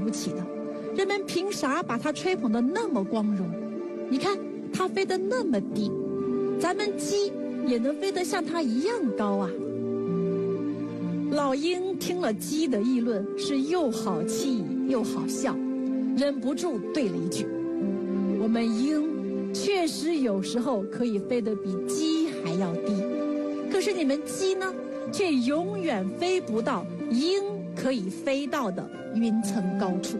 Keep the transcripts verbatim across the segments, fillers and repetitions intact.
不起的，人们凭啥把它吹捧得那么光荣？你看它飞得那么低，咱们鸡也能飞得像它一样高啊。老鹰听了鸡的议论，是又好气又好笑，忍不住对了一句：我们鹰确实有时候可以飞得比鸡还要低，可是你们鸡呢，却永远飞不到鹰可以飞到的云层高处。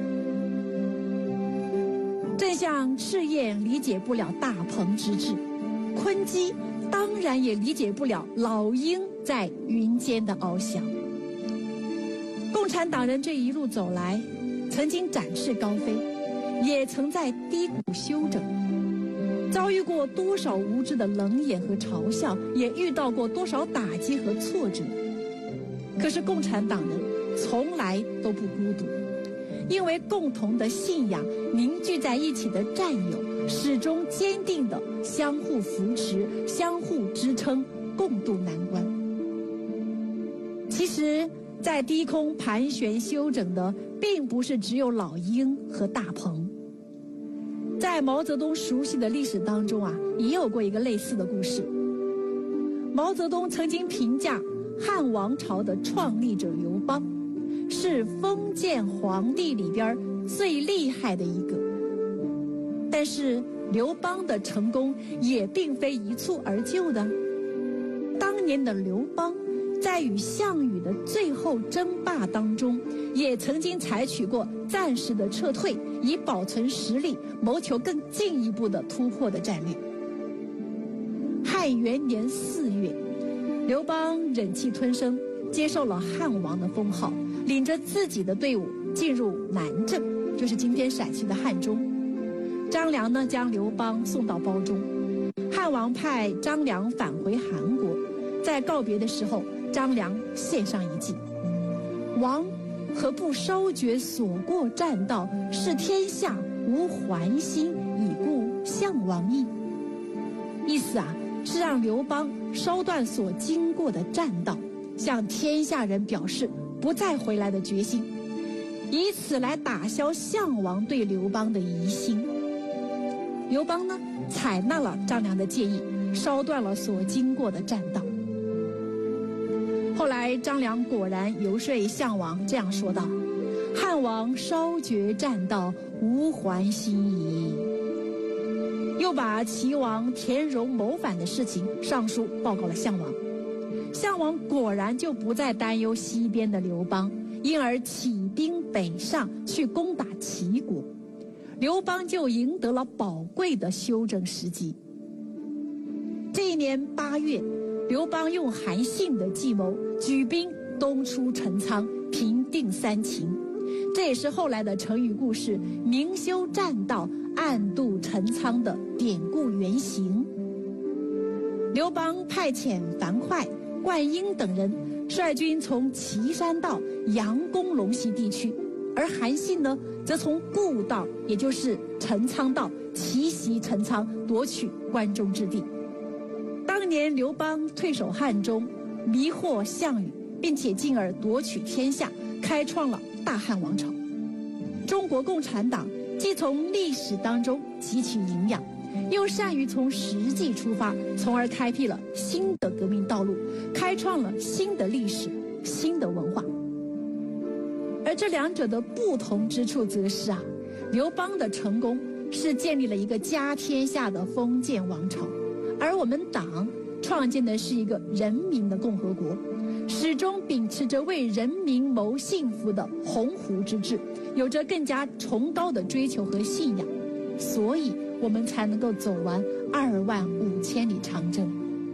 正像赤焰理解不了大鹏之志，鲲鸡当然也理解不了老鹰在云间的翱翔。共产党人这一路走来，曾经展翅高飞，也曾在低谷休整，遭遇过多少无知的冷眼和嘲笑，也遇到过多少打击和挫折。可是共产党人从来都不孤独，因为共同的信仰凝聚在一起的战友，始终坚定地相互扶持、相互支撑，共度难关。其实在低空盘旋休整的并不是只有老鹰和大鹏，在毛泽东熟悉的历史当中啊，也有过一个类似的故事。毛泽东曾经评价汉王朝的创立者刘邦是封建皇帝里边最厉害的一个，但是刘邦的成功也并非一蹴而就的。当年的刘邦在与项羽的最后争霸当中，也曾经采取过暂时的撤退，以保存实力，谋求更进一步的突破的战略。汉元年四月，刘邦忍气吞声，接受了汉王的封号，领着自己的队伍进入南郑，就是今天陕西的汉中。张良呢，将刘邦送到褒中，汉王派张良返回韩国，在告别的时候，张良献上一计：王何不稍绝所过栈道，使天下无还心，以故项王意。意思啊，是让刘邦稍断所经过的栈道，向天下人表示不再回来的决心，以此来打消项王对刘邦的疑心。刘邦呢，采纳了张良的建议，稍断了所经过的栈道。后来张良果然游说项王这样说道：汉王稍绝栈道，无还心矣。又把齐王田荣谋反的事情上书报告了项王，项王果然就不再担忧西边的刘邦，因而起兵北上去攻打齐国，刘邦就赢得了宝贵的休整时机。这一年八月，刘邦用韩信的计谋，举兵东出陈仓，平定三秦，这也是后来的成语故事“明修栈道，暗度陈仓”的典故原型。刘邦派遣樊哙、灌婴等人率军从岐山道、杨公陇西地区，而韩信呢，则从故道，也就是陈仓道奇袭陈仓，夺取关中之地。当年刘邦退守汉中，迷惑项羽，并且进而夺取天下，开创了大汉王朝。中国共产党既从历史当中汲取营养，又善于从实际出发，从而开辟了新的革命道路，开创了新的历史、新的文化。而这两者的不同之处则是啊，刘邦的成功是建立了一个家天下的封建王朝，而我们党创建的是一个人民的共和国，始终秉持着为人民谋幸福的鸿鹄之志，有着更加崇高的追求和信仰，所以我们才能够走完二万五千里长征。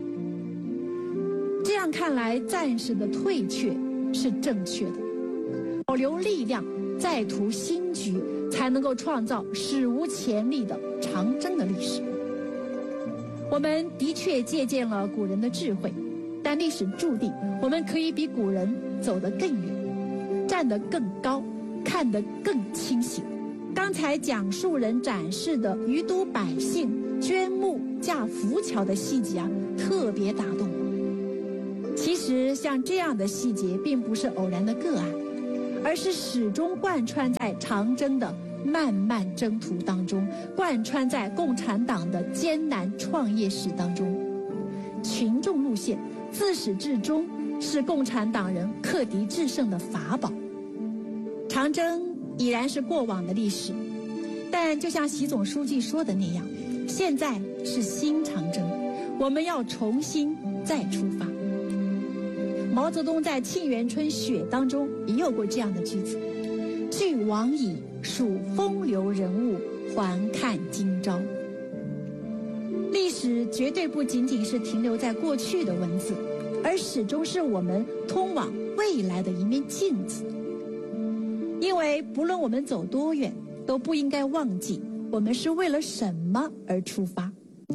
这样看来，暂时的退却是正确的，保留力量，再图新局，才能够创造史无前例的长征的历史。我们的确借鉴了古人的智慧，但历史注定我们可以比古人走得更远，站得更高，看得更清醒。刚才讲述人展示的余都百姓捐木架浮桥的细节啊，特别打动我。其实像这样的细节并不是偶然的个案， 而是始终贯穿在长征的漫漫征途当中，贯穿在共产党的艰难创业史当中。群众路线自始至终是共产党人克敌制胜的法宝。长征已然是过往的历史，但就像习总书记说的那样，现在是新长征，我们要重新再出发。毛泽东在《沁园春·雪》当中也有过这样的句子：俱往矣，数风流人物，还看今朝。历史绝对不仅仅是停留在过去的文字，而始终是我们通往未来的一面镜子。因为不论我们走多远，都不应该忘记我们是为了什么而出发。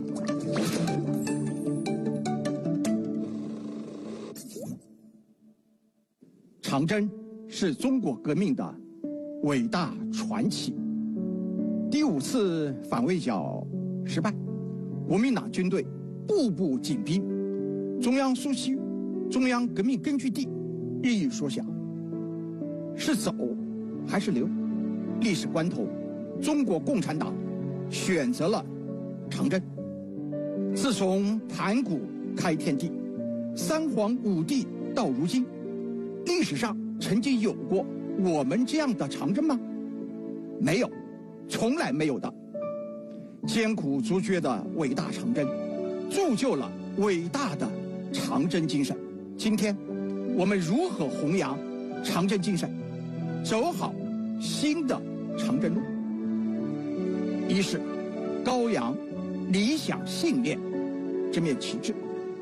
长征是中国革命的伟大传奇。第五次反围剿失败，国民党军队步步紧逼，中央苏区、中央革命根据地日益缩小，是走还是留？历史关头，中国共产党选择了长征。自从盘古开天地，三皇五帝到如今，历史上曾经有过我们这样的长征吗？没有，从来没有的。艰苦卓绝的伟大长征，铸就了伟大的长征精神。今天，我们如何弘扬长征精神，走好新的长征路？一是高扬理想信念这面旗帜，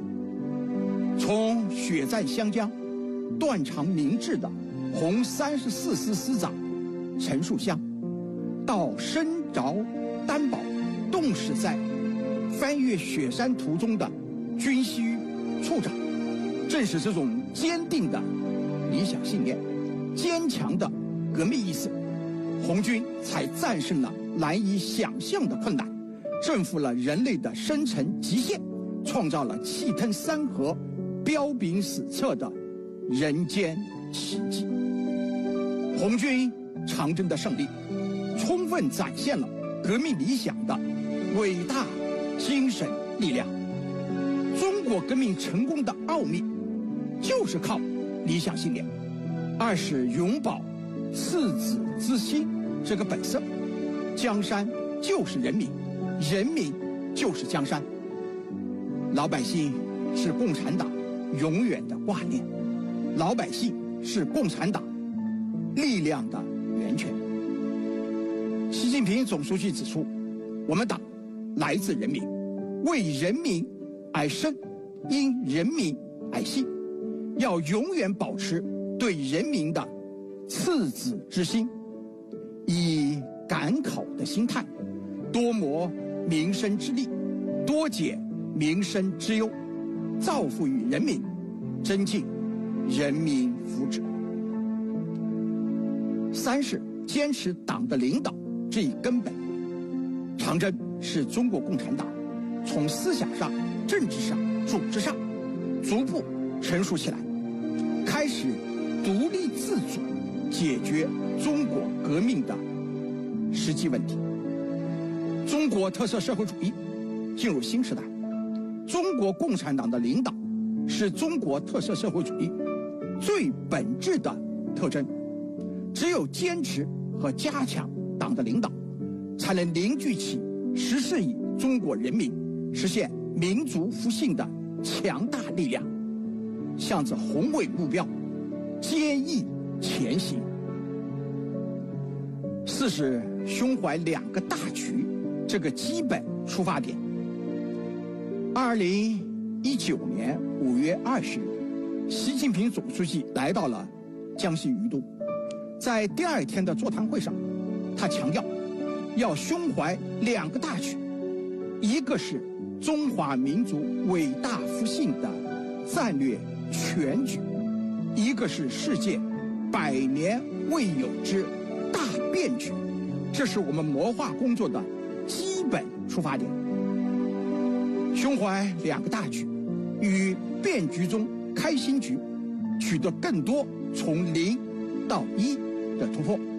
从血战湘江、断肠明志的红三十四师师长陈树湘，到身着担保、冻死在翻越雪山途中的军需处长，正是这种坚定的理想信念、坚强的革命意识，红军才战胜了难以想象的困难，征服了人类的生存极限，创造了气吞山河、彪炳史册的人间奇迹。红军长征的胜利，充分展现了革命理想的伟大精神力量。中国革命成功的奥秘，就是靠理想信念。二是永葆赤子之心这个本色，江山就是人民，人民就是江山。老百姓是共产党永远的挂念，老百姓是共产党力量的源泉。习近平总书记指出，我们党来自人民，为人民而生，因人民而兴，要永远保持对人民的赤子之心，以赶考的心态，多谋民生之利，多解民生之忧，造福于人民，增进人民福祉。三是坚持党的领导这一根本。长征是中国共产党从思想上、政治上、组织上逐步成熟起来，开始独立自主解决中国革命的实际问题。中国特色社会主义进入新时代，中国共产党的领导是中国特色社会主义最本质的特征。只有坚持和加强党的领导，才能凝聚起十四亿中国人民实现民族复兴的强大力量，向着宏伟目标坚毅前行。四是胸怀两个大局这个基本出发点。二零一九年五月二十日，习近平总书记来到了江西于都。在第二天的座谈会上，他强调要胸怀两个大局，一个是中华民族伟大复兴的战略全局，一个是世界百年未有之大变局。这是我们谋划工作的基本出发点。胸怀两个大局，与变局中开新局，取得更多从零到一的突破。